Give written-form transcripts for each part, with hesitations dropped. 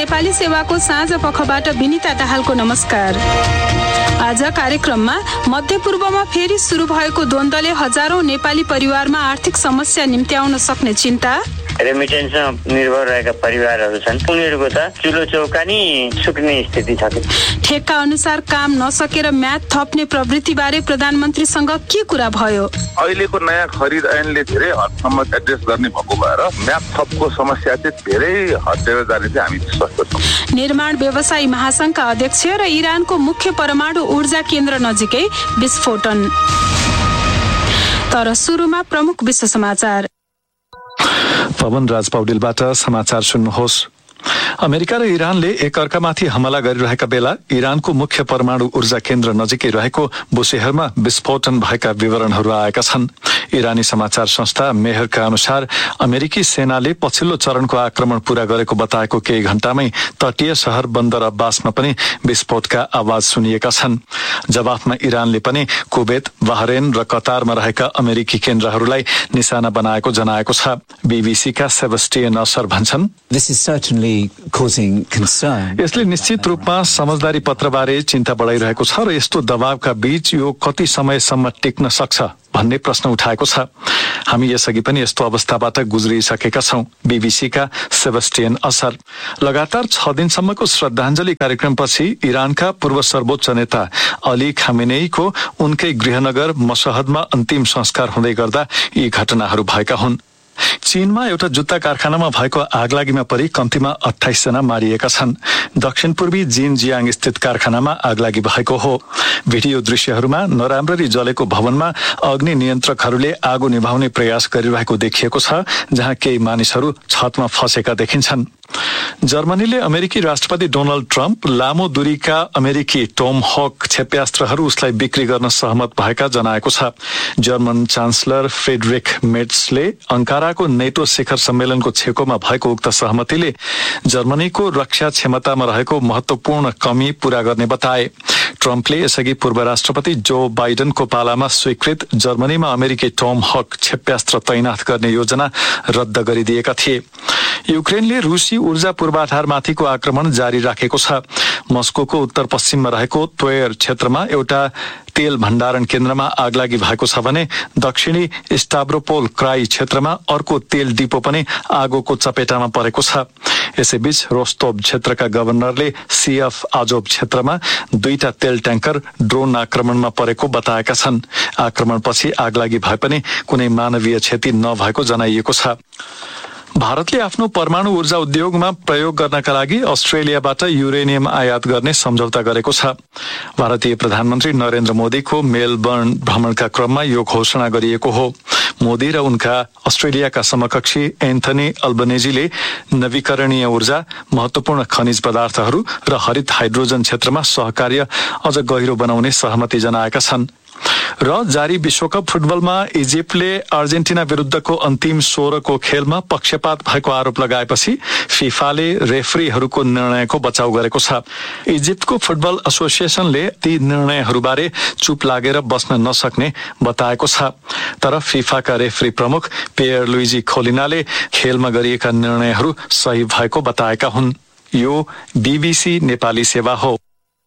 नेपाली सेवाको साँझ पखबाट विनिता दाहालको नमस्कार। आज कार्यक्रममा मध्यपूर्वमा फेरि सुरु भएको द्वन्द्वले हजारौं नेपाली परिवारमा आर्थिक समस्या निम्त्याउन सक्ने चिन्ता, रेमिटेन्समा निर्भर रहेका परिवारहरू छन्, उनीहरूको त चुलो चौका नि सुक्ने स्थिति छ। ठेक्का अनुसार काम नसकेर म्याद थप्ने प्रवृत्तिबारे प्रधानमन्त्रीसँग के कुरा भयो? अहिलेको नयाँ खरिद ऐनले धेरै हदसम्म एड्रेस गर्ने भएको भएर म्याद थपको समस्या चाहिँ धेरै हटेर जाने चाहिँ हामी स्पष्ट छौँ। निर्माण व्यवसायी महासंघका अध्यक्ष र इरानको मुख्य परमाणु ऊर्जा केन्द्र नजिकै विस्फोटन। तर सुरुमा प्रमुख विश्व समाचार। पवन राज पौडेलबाट समाचार सुन्नुहोस्। अमेरिका र इरानले एकअर्कामाथि हमला गरिरहेका बेला इरानको मुख्य परमाणु ऊर्जा केन्द्र नजिकै रहेको बुशेहरमा विस्फोटन भएका विवरणहरू आएका छन्। इरानी समाचार संस्था मेहरका अनुसार अमेरिकी सेनाले पछिल्लो चरणको आक्रमण पूरा गरेको बताएको केही घण्टामै तटीय शहर बन्दर अब्बासमा पनि विस्फोटका आवाज सुनिएका छन्। जवाफमा इरानले पनि कुवेत, बहरेन र कतारमा रहेका अमेरिकी केन्द्रहरूलाई निशाना बनाएको जनाएको छ। बीबीसीका सेबस्टियन असर भन्छन्, यसले निश्चित रूपमा समझदारी पत्रबारे चिन्ता बढाइरहेको छ र यस्तो दबावका बीच यो कति समयसम्म टिक्न सक्छ भन्ने प्रश्न उठाएको छ। हामी यसअघि पनि यस्तो अवस्थाबाट गुज्रिसकेका छौं। बीबीसीका सेबस्टियन असर। लगातार 6 दिनसम्मको श्रद्धाञ्जली कार्यक्रमपछि इरानका पूर्व सर्वोच्च नेता अली खामेनेईको उनकै गृहनगर मशहदमा अन्तिम संस्कार हुँदै गर्दा यी घटनाहरू भएका हुन्। चीनमा एउटा जुत्ता कारखानामा भएको आगलागीमा परि कम्तीमा 28 जना मारिएका छन्। दक्षिण पूर्वी जिनजियाङ स्थित कारखानामा आगलागी भएको हो। भिडियो दृश्यहरूमा नराम्ररी जलेको भवनमा अग्नि नियन्त्रकहरूले आगो निभाउने प्रयास गरिरहेको देखिएको छ, जहाँ केही मानिसहरू छतमा फँसेका देखिन्छन्। जर्मनीले अमेरिकी राष्ट्रपति डोनाल्ड ट्रम्प लामो दूरीका अमेरिकी टोमहॉक क्षेप्यास्त्रहरू उसलाई बिक्री गर्न सहमत भएका जनाएको छ। जर्मन चान्सलर फ्रेडरिक मेर्ट्सले अंकाराको नेटो शिखर सम्मेलनको छेउमा भएको उक्त सहमतिले जर्मनीको रक्षा क्षमतामा रहेको महत्वपूर्ण कमी पूरा गर्ने बताए। ट्रम्पले यसअघि पूर्व राष्ट्रपति जो बाइडेनको पालामा स्वीकृत जर्मनीमा अमेरिकी टोमहॉक क्षेप्यास्त्र तैनाथ गर्ने योजना रद्द गरिदिएका थिए। युक्रेनले रूसी ऊर्जा पूर्वाधारमाथिको आक्रमण जारी राखेको छ। मस्कोको उत्तर पश्चिममा रहेको त्वेर क्षेत्रमा एउटा तेल भण्डारण केन्द्रमा आगलागी भएको छ भने दक्षिणी स्टाभ्रोपोल क्राई क्षेत्रमा अर्को तेल डिपो पनि आगोको चपेटामा परेको छ। यसैबीच रोस्तोभ क्षेत्रका गभर्नरले सीएफ आजोभ क्षेत्रमा 2टा तेल ट्याङ्कर ड्रोन आक्रमणमा परेको बताएका छन्। आक्रमणपछि आगलागी भए पनि कुनै मानवीय क्षति नभएको जनाइएको छ। भारतले आफ्नो परमाणु ऊर्जा उद्योगमा प्रयोग गर्नका लागि अस्ट्रेलियाबाट युरेनियम आयात गर्ने सम्झौता गरेको छ। भारतीय प्रधानमन्त्री नरेन्द्र मोदीको मेलबर्न भ्रमणका क्रममा यो घोषणा गरिएको हो। मोदी र उनका अस्ट्रेलियाका समकक्षी एन्थनी अल्बनेजीले नवीकरणीय ऊर्जा, महत्वपूर्ण खनिज पदार्थहरू र हरित हाइड्रोजन क्षेत्रमा सहकार्य अझ गहिरो बनाउने सहमति जनाएका छन्। र जारी विश्वकप फुटबलमा इजिप्टले अर्जेन्टिना विरुद्धको अन्तिम 16 को खेलमा पक्षपात भएको आरोप लगाएपछि फिफाले रेफरीहरूको निर्णयको बचाउ गरेको छ। इजिप्टको फुटबल एसोसिएसनले ती निर्णयहरूबारे चुप लागेर बस्न नसक्ने बताएको छ। तर फिफाका रेफरी प्रमुख पियर लुइजी खोलिनाले खेलमा गरिएका निर्णयहरू सही भएको बताएका हुन्। यो बीबीसी नेपाली सेवा हो।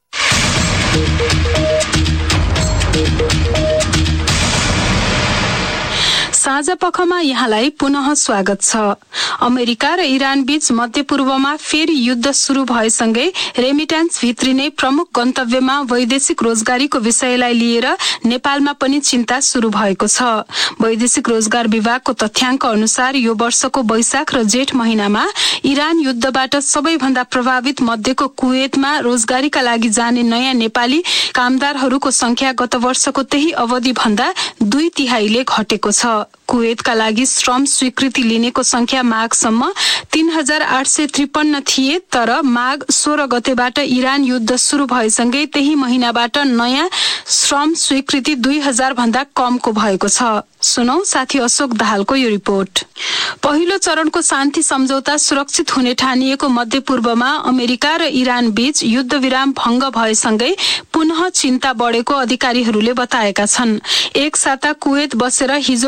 साझा पखमा यहाँलाई पुनः स्वागत छ। अमेरिका र इरान बीच मध्यपूर्वमा फेरि युद्ध सुरु भएसँगै रेमिट्यान्स भित्रिने प्रमुख गन्तव्यमा वैदेशिक रोजगारीको विषयलाई लिएर नेपालमा पनि चिन्ता सुरु भएको छ। वैदेशिक रोजगार विभागको तथ्याङ्क अनुसार यो वर्षको वैशाख र जेठ महिनामा इरान युद्धबाट सबैभन्दा प्रभावित मध्यको कुवेतमा रोजगारीका लागि जाने नयाँ नेपाली कामदारहरूको संख्या गत वर्षको त्यही अवधि भन्दा 2/3 घटेको छ। कुवेतका लागि श्रम स्वीकृति लिनेको संख्या माघसम्म 3853 थिए, तर माघ 16 गतेबाट इरान युद्ध सुरु भएसँगै त्यही महिनाबाट नयाँ श्रम स्वीकृति 2000 भन्दा कमको भएको छ। सुनौ साथी अशोक दाहालको यो रिपोर्ट। पहिलो चरणको शान्ति सम्झौता सुरक्षित हुने ठानिएको मध्यपूर्वमा अमेरिका र इरान बीच युद्ध विराम भंग भएसँगै पुनः चिन्ता बढेको अधिकारीहरूले बताएका छन्। एक साता कुवेत बसेर हिजो मात्रै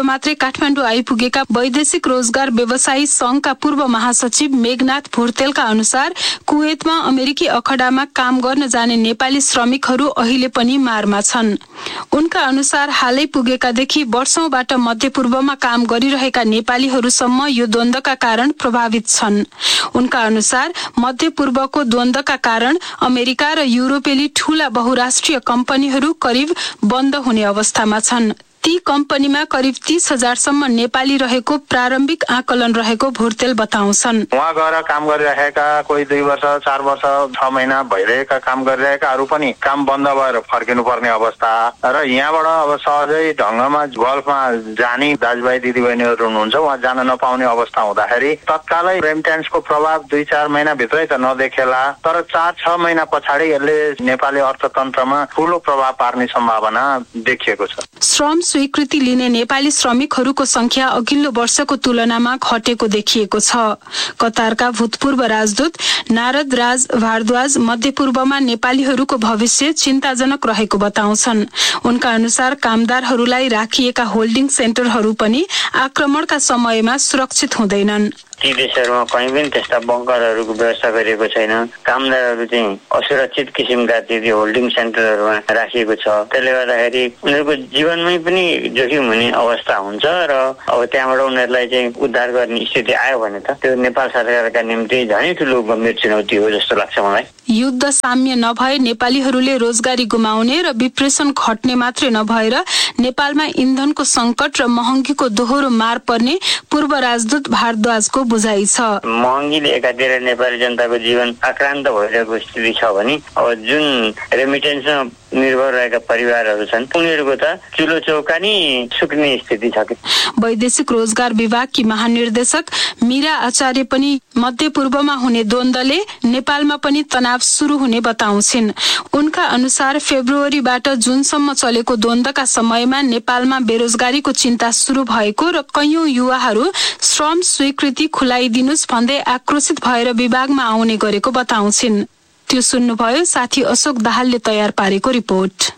काठमाडौँ आइपुगेका वैदेशिक रोजगार व्यवसायी संघका पूर्व महासचिव मेघनाथ भुर्तेलका अनुसार कुवेतमा अमेरिकी अखडामा काम गर्न जाने नेपाली श्रमिकहरू अहिले पनि मारमा छन्। उनका अनुसार हालै पुगेकादेखि वर्षौंबाट मध्यपूर्वमा काम गरिरहेका नेपालीहरूसम्म यो द्वन्द्वका कारण प्रभावित छन्। उनका अनुसार मध्यपूर्वको द्वन्द्वका कारण अमेरिका र युरोपेली ठूला बहुराष्ट्रिय कम्पनीहरू करिब बन्द हुने अवस्थामा छन्। ती कम्पनीमा करिब 30,000 सम्म नेपाली रहेको प्रारम्भिक आकलन रहेको भुर्तेल बताउँछन्। उहाँ गएर काम गरिरहेका कोही 2 वर्ष 4 वर्ष 6 महिना भइरहेका काम गरिरहेकाहरू पनि काम बन्द भएर फर्किनु पर्ने अवस्था र यहाँबाट अब सहजै ढङ्गमा गल्फमा जाने दाजुभाइ दिदीबहिनीहरू हुनुहुन्छ, उहाँ जान नपाउने अवस्था हुँदाखेरि तत्कालै रेमिट्यान्सको प्रभाव 2-4 महिना भित्रै त नदेखेला, तर 4-6 महिना पछाडि यसले नेपाली अर्थतन्त्रमा ठूलो प्रभाव पार्ने सम्भावना देखिएको छ। श्रम स्वीकृति लिने नेपाली श्रमिकहरूको संख्या अघिल्लो वर्षको तुलनामा घटेको देखिएको छ। कतारका भूतपूर्व राजदूत नारद राज भारद्वाज मध्यपूर्वमा नेपालीहरूको भविष्य चिन्ताजनक रहेको बताउँछन्। उनका अनुसार कामदारहरूलाई राखिएका होल्डिङ सेन्टरहरू पनि आक्रमणका समयमा सुरक्षित हुँदैनन्। ती देशहरूमा कहीँ पनि त्यस्ता बङ्करहरूको व्यवस्था गरिएको छैन। कामदारहरू चाहिँ असुरक्षित किसिमका ती होल्डिङ सेन्टरहरूमा राखिएको छ। त्यसले गर्दाखेरि उनीहरूको जीवनमै पनि जोखिम हुने अवस्था हुन्छ र अब त्यहाँबाट उनीहरूलाई चाहिँ उद्धार गर्ने स्थिति आयो भने त त्यो नेपाल सरकारका निम्ति झनै ठुलो गम्भीर चुनौती हो जस्तो लाग्छ मलाई। युद्ध साम्य नभए नेपालीहरूले रोजगारी गुमाउने र विप्रेसन घट्ने मात्रै नभएर नेपालमा इन्धनको संकट र महँगीको दोहोरो मार पर्ने पूर्व राजदूत भारद्वाजको बुझाइ छ। महँगीले एकातिर नेपाली जनताको जीवन आक्रान्त भइरहेको स्थिति छ भने अब जुन रेमिटेन्समा निर्भर रहेका परिवारहरू छन् उनीहरूको त चुलो चौका नि सुक्ने स्थिति छ। वैदेशिक रोजगार विभागकी महानिर्देशक मीरा आचार्य पनि मध्यपूर्वमा हुने द्वन्द्वले नेपालमा पनि तनाव सुरु हुने बताउँछिन्। उनका अनुसार फेब्रुअरीबाट जुनसम्म चलेको द्वन्द्वका समयमा नेपालमा बेरोजगारीको चिन्ता सुरु भएको र कैयौं युवाहरू श्रम स्वीकृति खुलाइदिनुस् भन्दै आक्रोशित भएर विभागमा आउने गरेको बताउँछिन्। त्यो सुन्नुभयो साथी अशोक दाहालले तयार पारेको रिपोर्ट।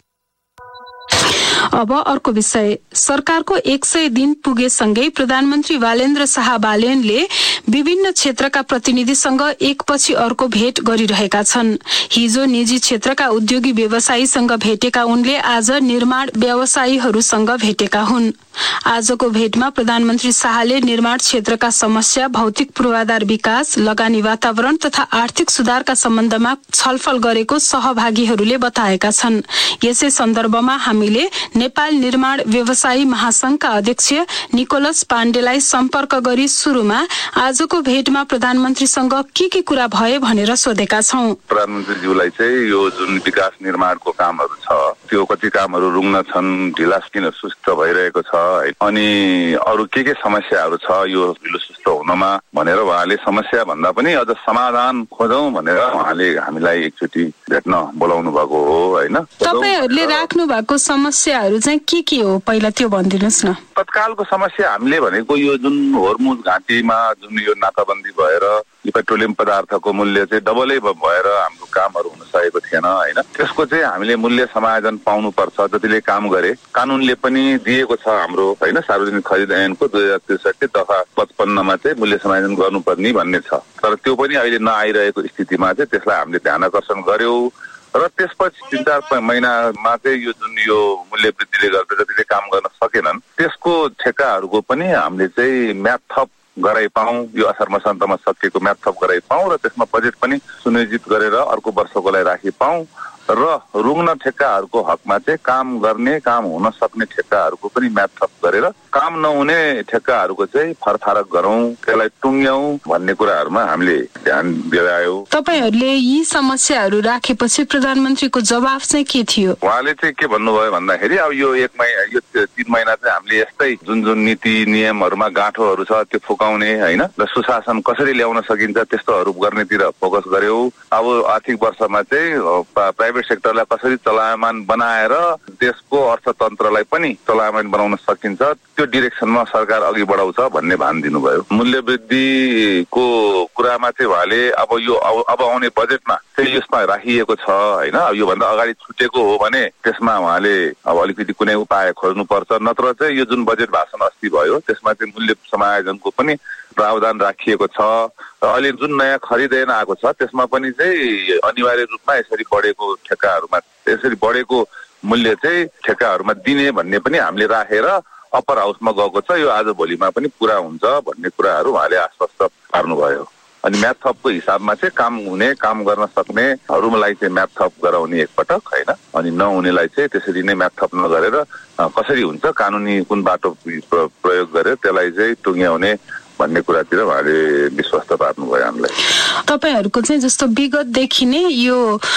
अब अर्को विषय, सरकारको 100 दिन पुगेसँगै प्रधानमन्त्री बालेन्द्र शाह बालेनले विभिन्न क्षेत्रका प्रतिनिधिसँग एकपछि अर्को भेट गरिरहेका छन्। हिजो निजी क्षेत्रका उद्योगी व्यवसायीसँग भेटेका उनले आज निर्माण व्यवसायीहरूसँग भेटेका हुन्। आजको भेटमा प्रधानमन्त्री शाहले निर्माण क्षेत्रका समस्या, भौतिक पूर्वाधार विकास, लगानी वातावरण तथा आर्थिक सुधारका सम्बन्धमा छलफल गरेको सहभागीहरूले बताएका छन्। यसै सन्दर्भमा हामीले नेपाल निर्माण व्यवसायी महासंघका अध्यक्ष निकोलस पाण्डेलाई सम्पर्क गरी सुरुमा आजको भेटमा प्रधानमन्त्रीसँग के कुरा भए भनेर सोधेका छौं। प्रधानमन्त्रीज्यूलाई चाहिँ यो जुन विकास निर्माणको कामहरू छ त्यो कति कामहरू रुग्न छन्, ढिला किन सुस्त भइरहेको छ, अनि अरू के समस्याहरू छ यो ढिलो सुस्त हुनमा भनेर उहाँले समस्या भन्दा पनि अझ समाधान खोजौं भनेर उहाँले हामीलाई एकचोटि भेट्न बोलाउनु भएको हो हैन। तपाईहरुले राख्नु भएको समस्याहरू चाहिँ के हो पहिला त्यो भनिदिनुस् न। तत्कालको समस्या हामीले भनेको यो जुन होर्मुज घाटीमा जुन यो नाकाबन्दी भएर यो पेट्रोलियम पदार्थको मूल्य चाहिँ डबलै भएर हाम्रो कामहरू हुन सकेको थिएन हैन। त्यसको चाहिँ हामीले मूल्य समायोजन पाउनुपर्छ। जतिले काम गरे कानूनले पनि दिएको छ हाम्रो हैन, सार्वजनिक खरिद ऐनको 2063 दफा 55 मा चाहिँ मूल्य समायोजन गर्नुपर्ने भन्ने छ। तर त्यो पनि अहिले नआइरहेको स्थितिमा चाहिँ त्यसलाई हामीले ध्यान आकर्षण गर्यौं र त्यसपछि 3-4 महिनामा चाहिँ यो जुन यो मूल्य वृद्धिले गर्दा जतिले काम गर्न सकेनन् त्यसको ठेक्काहरूको पनि हामीले चाहिँ म्याद थप गराइ पाऊँ, यो असार मसान्तमा सकिएको म्याद थप गराइ पाऊँ र त्यसमा बजेट पनि सुनियोजित गरेर अर्को वर्षको लागि राखि पाऊँ र रुग्न ठेक्काहरूको हकमा चाहिँ काम गर्ने, काम हुन सक्ने ठेक्काहरूको पनि म्याद थप गरेर काम नहुने ठेक्काहरूको चाहिँ फरफारक गरौँ, त्यसलाई टुङ्ग्यौं भन्ने कुराहरूमा हामीले ध्यान दिलायौं। तपाईहरुले यी समस्याहरू राखेपछि प्रधानमन्त्रीको जवाफ चाहिँ के थियो? उहाँले चाहिँ के भन्नुभयो भन्दाखेरि अब यो 3 महिना चाहिँ हामीले यस्तै जुन नीति नियमहरूमा गाँठोहरू छ त्यो फुकाउने हैन र सुशासन कसरी ल्याउन सकिन्छ त्यस्तोहरू गर्नेतिर फोकस गर्यौं। अब आर्थिक वर्षमा चाहिँ प्राइभेट सेक्टरलाई कसरी चलायमान बनाएर देशको अर्थतन्त्रलाई पनि चलायमान बनाउन सकिन्छ त्यो डिरेक्सनमा सरकार अघि बढाउँछ भन्ने भान दिनुभयो। मूल्य वृद्धिको कुरामा चाहिँ उहाँले अब आउने बजेटमा चाहिँ यसमा राखिएको छ होइन। योभन्दा अगाडि छुटेको हो भने त्यसमा उहाँले अब अलिकति कुनै उपाय खोज्नुपर्छ, नत्र चाहिँ यो जुन बजेट भाषण अस्ति भयो त्यसमा चाहिँ मूल्य समायोजनको पनि प्रावधान राखिएको छ। र अहिले जुन नयाँ खरिद ऐन आएको छ त्यसमा पनि चाहिँ अनिवार्य रूपमा यसरी बढेको ठेक्काहरूमा यसरी बढेको मूल्य चाहिँ ठेक्काहरूमा दिने भन्ने पनि हामीले राखेर अप्पर हाउसमा गएको छ। यो आज भोलिमा पनि पुरा हुन्छ भन्ने कुराहरू उहाँले आश्वस्त पार्नुभयो। अनि म्याथ थपको हिसाबमा चाहिँ काम हुने काम गर्न सक्नेहरूलाई चाहिँ म्याथ थप गराउने एकपटक होइन, अनि नहुनेलाई चाहिँ त्यसरी नै म्याथ थप नगरेर कसरी हुन्छ कानुनी कुन बाटो प्रयोग गरेर त्यसलाई चाहिँ टुङ्ग्याउने भन्ने कुरातिर उहाँले विश्वस्त पार्नुभयो हामीलाई। तपाईहरूको चाहिँ जस्तो विगतदेखि नै यो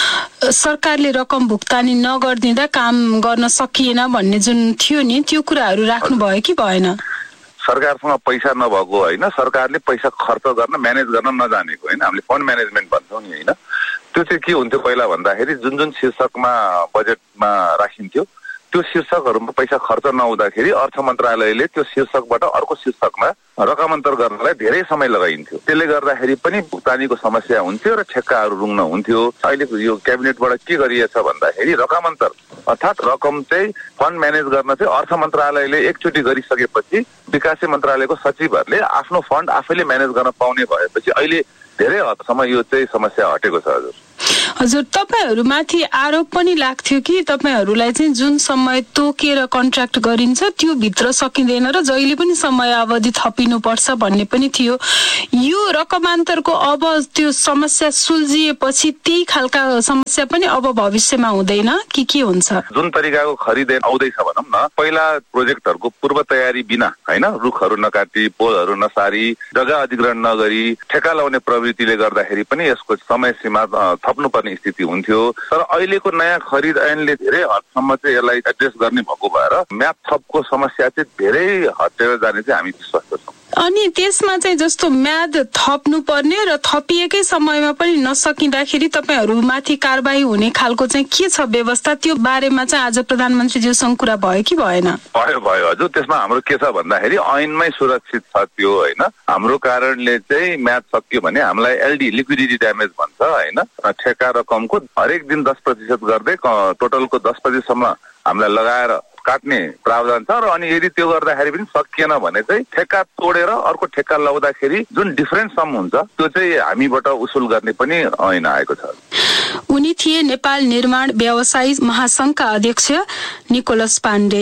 सरकारले रकम भुक्तानी नगरिदिँदा काम गर्न सकिएन भन्ने जुन थियो नि त्यो कुराहरू राख्नुभयो कि भएन? सरकारसँग पैसा नभएको होइन, सरकारले पैसा खर्च गर्न म्यानेज गर्न नजानेको होइन, हामीले फन्ड म्यानेजमेन्ट भन्छौँ नि होइन। त्यो चाहिँ के हुन्थ्यो पहिला भन्दाखेरि जुन जुन शीर्षकमा बजेटमा राखिन्थ्यो त्यो शीर्षकहरूमा पैसा खर्च नहुँदाखेरि अर्थ मन्त्रालयले त्यो शीर्षकबाट अर्को शीर्षकमा रकमान्तर गर्नलाई धेरै समय लगाइन्थ्यो। त्यसले गर्दाखेरि पनि भुक्तानीको समस्या हुन्थ्यो र ठेक्काहरू रुङ्न हुन्थ्यो। अहिले यो क्याबिनेटबाट के गरिएछ भन्दाखेरि रकमान्तर अर्थात् रकम चाहिँ फन्ड म्यानेज गर्न चाहिँ अर्थ मन्त्रालयले एकचोटि गरिसकेपछि विकास मन्त्रालयको सचिवहरूले आफ्नो फन्ड आफैले म्यानेज गर्न पाउने भएपछि अहिले धेरै हदसम्म यो चाहिँ समस्या हटेको छ। हजुर, तपाईहरूमाथि आरोप पनि लाग्थ्यो कि तपाईहरूलाई चाहिँ जुन समय तोकेर कन्ट्र्याक्ट गरिन्छ त्यो भित्र सकिँदैन र जहिले पनि समय अवधि थपिनुपर्छ भन्ने पनि थियो। यो रकमान्तरको अब त्यो समस्या सुल्झिएपछि त्यही खालका समस्या पनि अब भविष्यमा हुँदैन कि के हुन्छ? जुन तरिकाको खरिद आउँदैछ भनौँ न, पहिला प्रोजेक्टहरूको पूर्व तयारी बिना होइन, रुखहरू नकाटी पोलहरू नसारी जग्गा अधिग्रहण नगरी ठेक्का लाउने प्रवृत्तिले गर्दाखेरि पनि यसको समय सीमा थप्नुपर्ने स्थिति हुन्थ्यो। तर अहिलेको नयाँ खरिद ऐनले धेरै हदसम्म चाहिँ यसलाई एड्रेस गर्ने भएको भएर म्याथ थपको समस्या चाहिँ धेरै हटेर जाने चाहिँ हामी विश्वास छौँ। अनि त्यसमा चाहिँ जस्तो म्याद थप्नुपर्ने र थपिएकै समयमा पनि नसकिँदाखेरि तपाईहरूमाथि कारबाही हुने खालको चाहिँ के छ व्यवस्था, त्यो बारेमा चाहिँ आज प्रधानमन्त्रीज्यूसँग कुरा भयो कि भएन? भयो हजुर। त्यसमा हाम्रो के छ भन्दाखेरि ऐनमै सुरक्षित छ त्यो होइन। हाम्रो कारणले चाहिँ म्याद सकियो भने हामीलाई एलडी लिक्विडिटी ड्यामेज भन्छ होइन, ठेक्का रकमको हरेक दिन 10% गर्दै टोटलको 10%सम्म हामीलाई लगाएर काट्ने प्रावधान छ। र अनि यदि त्यो गर्दाखेरि पनि सकिएन भने चाहिँ ठेक्का तोडेर अर्को ठेक्का लगाउँदाखेरि जुन डिफरेन्स सम हुन्छ त्यो चाहिँ हामीबाट उसुल गर्ने पनि ऐन आएको छ। उनी थिए नेपाल निर्माण व्यवसायी महासंघका अध्यक्ष निकोलस पाण्डे।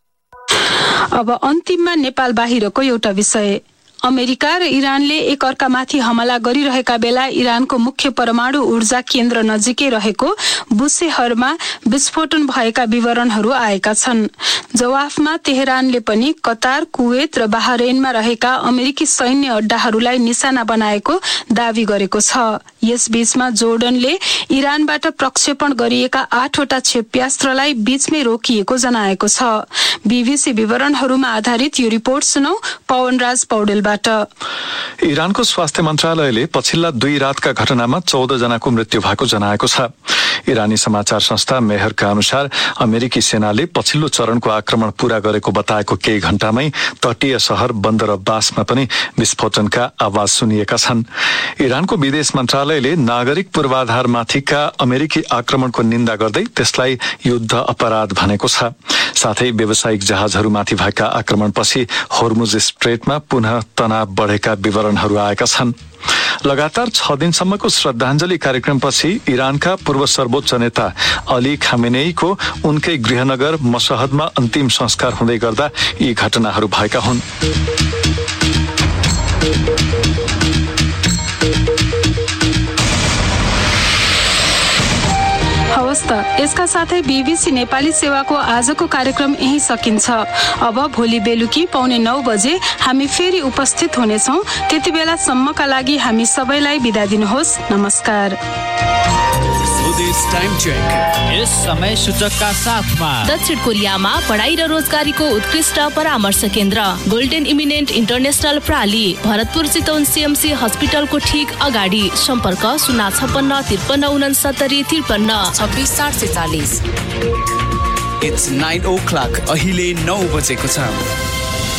अब अन्तिममा नेपाल बाहिरको एउटा विषय। अमेरिका र इरानले एकअर्कामाथि हमला गरिरहेका बेला इरानको मुख्य परमाणु ऊर्जा केन्द्र नजिकै रहेको बुसेहरमा विस्फोटन भएका विवरणहरू आएका छन्। जवाफमा तेहरानले पनि कतार, कुवेत र बहरैनमा रहेका अमेरिकी सैन्य अड्डाहरूलाई निशाना बनाएको दावी गरेको छ। यसबीचमा जोर्डनले इरानबाट प्रक्षेपण गरिएका 8वटा क्षेप्यास्त्रलाई बीचमै रोकिएको जनाएको छ। बीबीसी विवरणहरूमा आधारित यो रिपोर्ट सुनौ पवनराज पौडेलबाट। इरानको स्वास्थ्य मन्त्रालयले पछिल्ला 2 रातका घटनामा 14 जनाको मृत्यु भएको जनाएको छ। इरानी समाचार संस्था मेहरका अनुसार अमेरिकी सेनाले पछिल्लो चरणको आक्रमण पूरा गरेको बताएको केही घण्टामै तटीय शहर बन्दर अब्बासमा पनि विस्फोटनका आवाज सुनिएका छन्। इरानको विदेश मन्त्रालयले नागरिक पूर्वाधारमाथिका अमेरिकी आक्रमणको निन्दा गर्दै त्यसलाई युद्ध अपराध भनेको छ। साथै व्यावसायिक जहाजहरूमाथि भएका आक्रमणपछि होर्मुज स्ट्रेटमा पुनः तनाव बढेका विवरणहरू आएका छन्। लगातार 6 दिनसम्मको श्रद्धाञ्जली कार्यक्रमपछि इरानका पूर्व सर्वोच्च नेता अली खामेनेईको उनकै गृहनगर मशहदमा अन्तिम संस्कार हुँदै गर्दा यी घटनाहरू भएका हुन्। हवस् त, यसका साथै बीबीसी नेपाली सेवाको आजको कार्यक्रम यही सकिन्छ। अब भोलि बेलुकी 8:45 बजे हामी फेरि उपस्थित हुनेछौँ। त्यति बेलासम्मका लागि हामी सबैलाई बिदा दिनुहोस्। नमस्कार। टाइम चेक यस समय सूचकका साथमा दक्षिण कोरियामा पढाइ र रोजगारीको उत्कृष्ट परामर्श केन्द्र golden eminent international प्राली, Bharatpur Chitwan CMC हस्पिटलको ठीक अगाडि। सम्पर्क 056 53 69 53 26 740। It's 9 o'clock. अहिले 9 बजेको छ।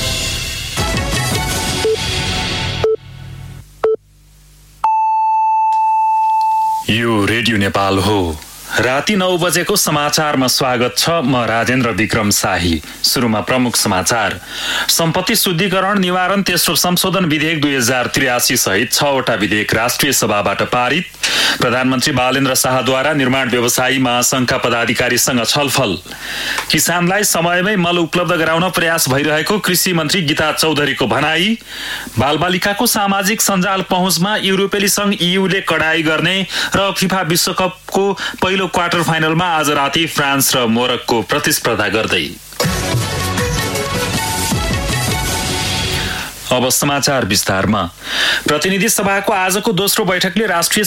यो रेडियो नेपाल हो। राति 9 बजेको समाचारमा स्वागत छ। म राजेन्द्र विक्रम शाही। सुरुमा प्रमुख समाचार। सम्पत्ति शुद्धिकरण निवारण तेस्रो संशोधन विधेयक 2083 सहित 6वटा विधेयक राष्ट्रिय सभाबाट पारित। प्रधानमन्त्री बालेन्द्र शाहद्वारा निर्माण व्यवसायी महासंघका पदाधिकारीसँग छलफल। किसानलाई समयमै मल उपलब्ध गराउन प्रयास भइरहेको कृषि मन्त्री गीता चौधरीको भनाई। बालबालिकाको सामाजिक सञ्जाल पहुँचमा युरोपेली संघ EUले कडाई गर्ने र फिफा विश्वकपको पहिलो क्वार्टर फाइनलमा आज राति फ्रान्स र मोरक्को प्रतिस्पर्धा गर्दै। अब समाचार विस्तारमा। प्रतिनिधि सभाको आजको दोस्रो बैठकले राष्ट्रिय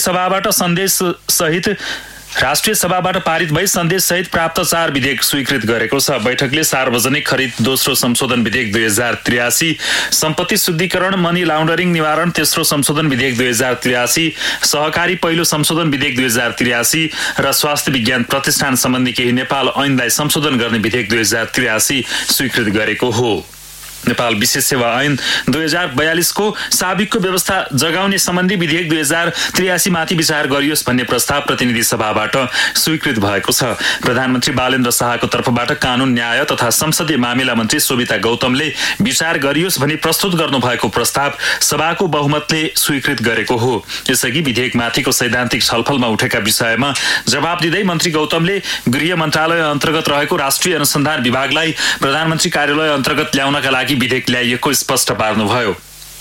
सभाबाट पारित भई सन्देश सहित प्राप्त 4 विधेयक स्वीकृत गरेको छ। बैठकले सार्वजनिक खरिद दोस्रो संशोधन विधेयक 2083, सम्पत्ति शुद्धिकरण मनी लाउन्डरिङ निवारण तेस्रो संशोधन विधेयक 2083, सहकारी पहिलो संशोधन विधेयक 2083 र स्वास्थ्य विज्ञान प्रतिष्ठान सम्बन्धी केही नेपाल ऐनलाई संशोधन गर्ने विधेयक 2083 स्वीकृत गरेको हो। नेपाल विशेष सेवा ऐन 2042 को साबिकको व्यवस्था जगाउने सम्बन्धी विधेयक 2083 माथि विचार गरियोस् भन्ने प्रस्ताव प्रतिनिधि सभाबाट स्वीकृत भएको छ। प्रधानमन्त्री बालेन्द्र शाहको तर्फबाट कानून न्याय तथा संसदीय मामिला मन्त्री शोभिता गौतमले विचार गरियोस् भनी प्रस्तुत गर्नुभएको प्रस्ताव सभाको बहुमतले स्वीकृत गरेको हो। यसअघि विधेयकमाथिको सैद्धान्तिक छलफलमा उठेका विषयमा जवाब दिँदै मन्त्री गौतमले गृह मन्त्रालय अन्तर्गत रहेको राष्ट्रिय अनुसन्धान विभागलाई प्रधानमन्त्री कार्यालय अन्तर्गत ल्याउनका लागि विधेयक ल्याइएको स्पष्ट पार्नुभयो।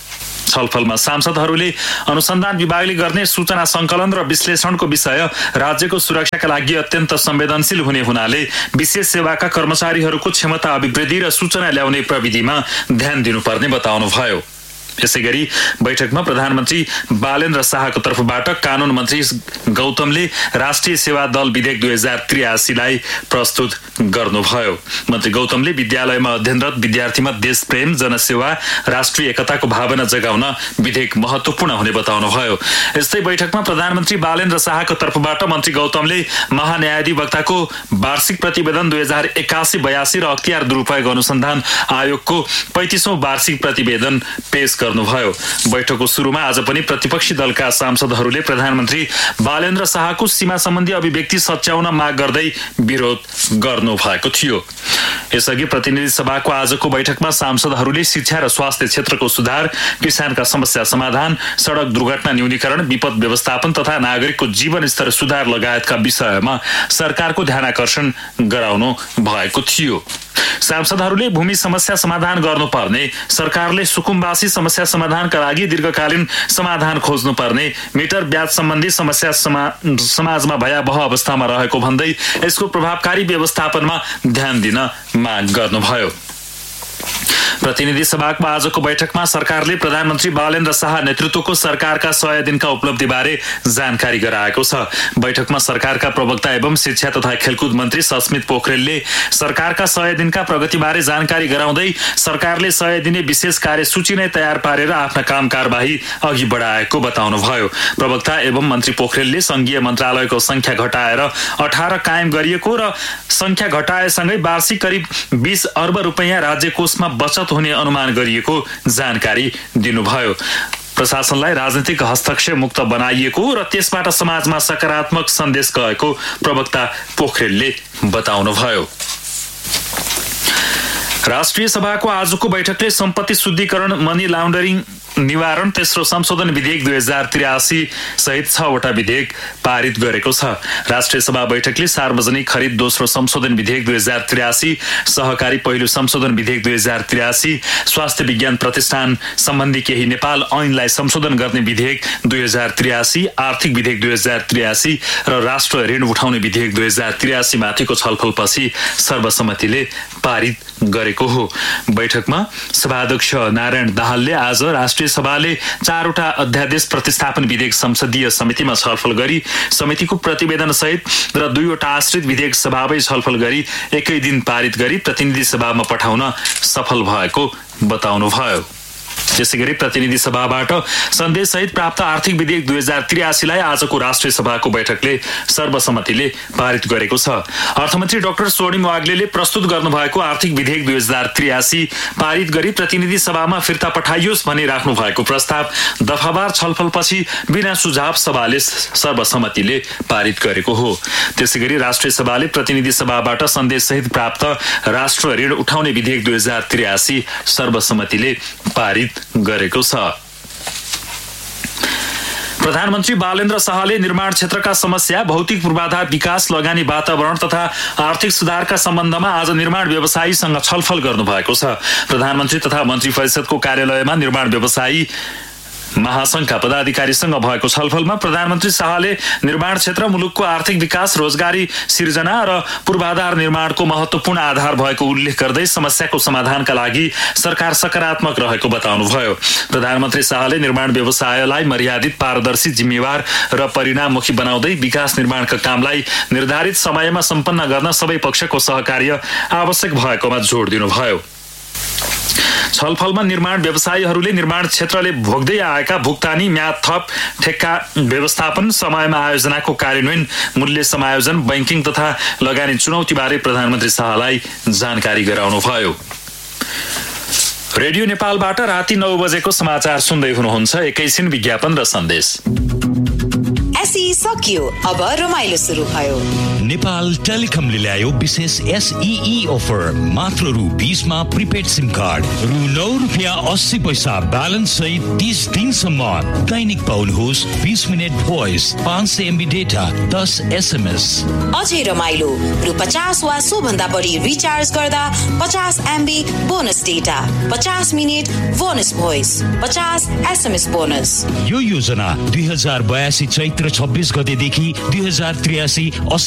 छलफलमा सांसदहरूले अनुसन्धान विभागले गर्ने सूचना संकलन र विश्लेषणको विषय राज्यको सुरक्षाका लागि अत्यन्त संवेदनशील हुने हुनाले विशेष सेवाका कर्मचारीहरूको क्षमता अभिवृद्धि र सूचना ल्याउने प्रविधिमा ध्यान दिनुपर्ने बताउनुभयो। यसैगरी बैठकमा प्रधानमन्त्री बालेन्द्र शाहको तर्फबाट कानून मन्त्री गौतमले राष्ट्रिय सेवा दल विधेयक 2083 लाई प्रस्तुत गर्नुभयो। मन्त्री गौतमले विद्यालयमा अध्ययनरत विद्यार्थीमा देशप्रेम, जनसेवा, राष्ट्रिय एकताको भावना जगाउन विधेयक महत्वपूर्ण हुने बताउनुभयो। यस्तै बैठकमा प्रधानमन्त्री बालेन्द्र शाहको तर्फबाट मन्त्री गौतमले महान्यायाधिवक्ताको वार्षिक प्रतिवेदन 2081-82 र अख्तियार दुरुपयोग अनुसन्धान आयोगको 35औं वार्षिक प्रतिवेदन पेश गर्नुभयो। बैठकको सुरुमा आज पनि प्रतिपक्षी दलका सांसदहरूले प्रधानमन्त्री बालेन्द्र शाहको सीमा सम्बन्धी अभिव्यक्ति सच्याउन माग गर्दै विरोध गर्नु भएको थियो। यसअघि प्रतिनिधि सभाको आजको बैठकमा सांसदहरूले शिक्षा र स्वास्थ्य क्षेत्रको सुधार, किसानका समस्या समाधान, सडक दुर्घटना न्यूनीकरण, विपद व्यवस्थापन तथा नागरिकको जीवन स्तर सुधार लगायतका विषयमा सरकारको ध्यानाकर्षण गराउनु भएको थियो। सांसदहरूले भूमि समस्या समाधान गर्नुपर्ने, सरकारले सुकुम्बासी समस्या समाधानका लागि दीर्घकालीन समाधान खोज्नुपर्ने, मिटर ब्याज सम्बन्धी समस्या समाजमा भयावह अवस्थामा रहेको भन्दै यसको प्रभावकारी व्यवस्थापनमा ध्यान दिन माग गर्नुभयो। प्रतिनिधि सभाको आजको बैठकमा सरकारले प्रधानमन्त्री बालेन्द्र शाह नेतृत्वको सरकारका 100 दिनका उपलब्धिबारे जानकारी गराएको छ। बैठकमा सरकारका प्रवक्ता एवं शिक्षा तथा खेलकुद मन्त्री सस्मित पोखरेलले सरकारका 100 दिनका प्रगतिबारे जानकारी गराउँदै सरकारले 100 दिने विशेष कार्यसूची नै तयार पारेर आफ्ना काम कारबाही अघि बढाएको बताउनुभयो। प्रवक्ता एवं मन्त्री पोखरेलले संघीय मन्त्रालयको संख्या घटाएर 18 कायम गरिएको र संख्या घटाएसँगै वार्षिक करिब 20 अर्ब रुपैयाँ राज्य कोषमा बचत हुने अनुमान गरिएको जानकारी दिनुभयो। प्रशासनलाई राजनीतिक हस्तक्षेप मुक्त बनाइएको र त्यसबाट समाजमा सकारात्मक सन्देश गएको प्रवक्ता पोखरेलले बताउनुभयो। राष्ट्रिय सभाको आजको बैठकले सम्पत्ति शुद्धिकरण मनी लाउन्डरिङ निवारण तेस्रो संशोधन विधेयक 2083 सहित 6वटा विधेयक पारित गरेको छ। राष्ट्रिय सभा बैठकले सार्वजनिक खरिद दोस्रो संशोधन विधेयक 2083, सहकारी पहिलो संशोधन विधेयक 2083, स्वास्थ्य विज्ञान प्रतिष्ठान सम्बन्धी केही नेपाल ऐनलाई संशोधन गर्ने विधेयक 2083, आर्थिक विधेयक 2083 र राष्ट्र ऋण उठाउने विधेयक 2083 माथिको छलफलपछि सर्वसम्मतिले पारित गरेको हो। बैठकमा सभाध्यक्ष नारायण दाहालले आज राष्ट्रिय सभाले 4वटा अध्यादेश प्रतिस्थापन विधेयक संसदीय समितिमा छलफल गरी समितिको प्रतिवेदन सहित र 2वटा आश्रित विधेयक सभामै छलफल गरी एकै दिन पारित गरी प्रतिनिधि सभामा पठाउन सफल भएको बताउनुभयो। त्यसैगरी प्रतिनिधि सभाबाट सन्देशसहित प्राप्त आर्थिक विधेयक 2083 लाई आजको राष्ट्रिय सभाको बैठकले सर्वसम्मतिले पारित गरेको छ। अर्थमन्त्री डाक्टर स्वर्णिम वाग्लेले प्रस्तुत गर्नुभएको आर्थिक विधेयक 2083 पारित गरी प्रतिनिधि सभामा फिर्ता पठाइयोस् भनी राख्नु भएको प्रस्ताव दफावार छलफलपछि बिना सुझाव सभाले सर्वसम्मतिले पारित गरेको हो। त्यसैगरी राष्ट्रिय सभाले प्रतिनिधि सभाबाट सन्देशसहित प्राप्त राष्ट्र ऋण उठाउने विधेयक 2083 सर्वसम्मतिले पारित गरेको छ। प्रधानमन्त्री बालेन्द्र शाहले निर्माण क्षेत्रका समस्या, भौतिक पूर्वाधार विकास, लगानी वातावरण तथा आर्थिक सुधारका सम्बन्धमा आज निर्माण व्यवसायीसँग छलफल गर्नुभएको छ। प्रधानमन्त्री तथा मन्त्री परिषदको कार्यालयमा निर्माण व्यवसायी महासंघका पदाधिकारीसँग भएको छलफलमा प्रधानमन्त्री शाहले निर्माण क्षेत्र मुलुकको आर्थिक विकास, रोजगारी सिर्जना र पूर्वाधार निर्माणको महत्वपूर्ण आधार भएको उल्लेख गर्दै समस्याको समाधानका लागि सरकार सकारात्मक रहेको बताउनुभयो। प्रधानमन्त्री शाहले निर्माण व्यवसायलाई मर्यादित, पारदर्शी, जिम्मेवार र परिणाममुखी बनाउँदै विकास निर्माणका कामलाई निर्धारित समयमा सम्पन्न गर्न सबै पक्षको सहकार्य आवश्यक भएकोमा जोड दिनुभयो। छलफलमा निर्माण व्यवसायीहरूले निर्माण क्षेत्रले भोग्दै आएका भुक्तानी, म्याद थप, ठेक्का व्यवस्थापन, समयमा आयोजनाको कार्यान्वयन, मूल्य समायोजन, बैंकिङ तथा लगानी चुनौतीबारे प्रधानमन्त्री शाहलाई जानकारी गराउनुभयो। रेडियो नेपालबाट राति 9 बजेको समाचार सुन्दै हुनुहुन्छ। एकैछिन विज्ञापन र सन्देश। एसई सकियो, अब रमाइलो सुरु भयो। नेपाल टेलिकमले ल्यायो विशेष SEE अफर। मात्र रु 20 मा प्रिपेड सिम कार्ड, रु 9.80 ब्यालेन्स सहित 30 दिनसम्म दैनिक पाउनुहोस् 20 minute voice, 500 MB data, 10 SMS। अझै रमाइलो, रु 50 वा सो भन्दा बढी रिचार्ज गर्दा 50 MB bonus data, 50 minute bonus voice, 50 SMS bonus. यो योजना 2082 चैत्र 26 गतेदेखि 2083